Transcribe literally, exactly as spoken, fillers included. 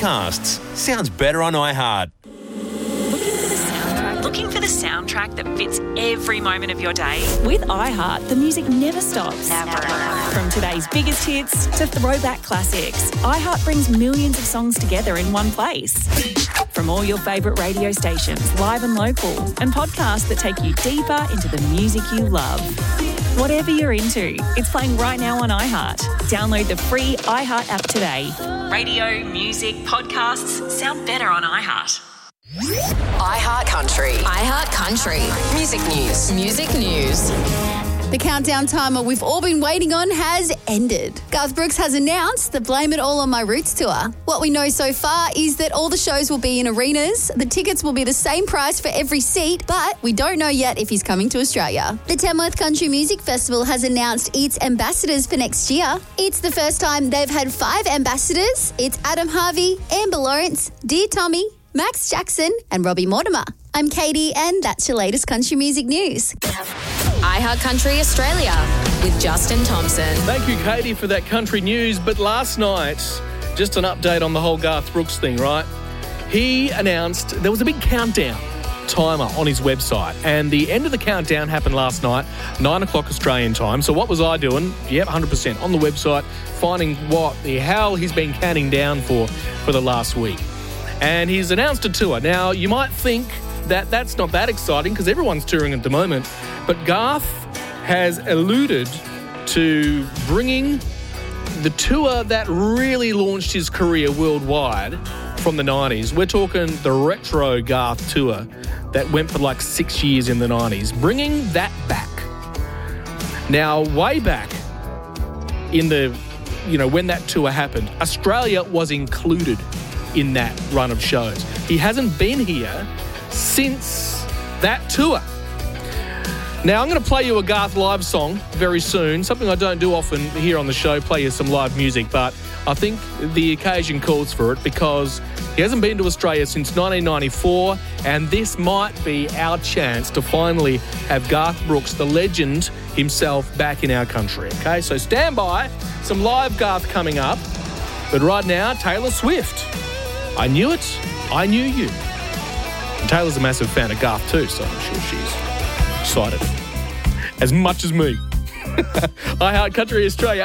podcasts. Sounds better on iHeart. Looking for the soundtrack that fits every moment of your day? With iHeart, the music never stops. Never. From today's biggest hits to throwback classics, iHeart brings millions of songs together in one place. From all your favourite radio stations, live and local, and podcasts that take you deeper into the music you love. Whatever you're into, it's playing right now on iHeart. Download the free iHeart app today. Radio, music, podcasts sound better on iHeart. iHeart Country. iHeart Country. Music news. Music news. The countdown timer we've all been waiting on has ended. Garth Brooks has announced the Blame It All on My Roots tour. What we know so far is that all the shows will be in arenas. The tickets will be the same price for every seat, but we don't know yet if he's coming to Australia. The Tamworth Country Music Festival has announced its ambassadors for next year. It's the first time they've had five ambassadors. It's Adam Harvey, Amber Lawrence, Dear Tommy, Max Jackson and Robbie Mortimer. I'm Katie and that's your latest country music news. iHeart Country Australia with Justin Thompson. Thank you, Katie, for that country news. But last night, just an update on the whole Garth Brooks thing, right? He announced there was a big countdown timer on his website, and the end of the countdown happened last night, nine o'clock Australian time. So what was I doing? Yep, one hundred percent on the website, finding what the hell he's been counting down for for the last week. And he's announced a tour. Now, you might think that that's not that exciting because everyone's touring at the moment, but Garth has alluded to bringing the tour that really launched his career worldwide from the nineties. We're talking the retro Garth tour that went for like six years in the nineties, bringing that back. Now, way back in the, you know, when that tour happened, Australia was included in that run of shows. He hasn't been here since that tour. Now, I'm going to play you a Garth live song very soon, something I don't do often here on the show, play you some live music, but I think the occasion calls for it because he hasn't been to Australia since nineteen ninety-four, and this might be our chance to finally have Garth Brooks, the legend himself, back in our country. Okay, so stand by, some live Garth coming up, but right now, Taylor Swift. I knew it, I knew you. And Taylor's a massive fan of Garth too, so I'm sure she's excited. As much as me. iHeart Country Australia.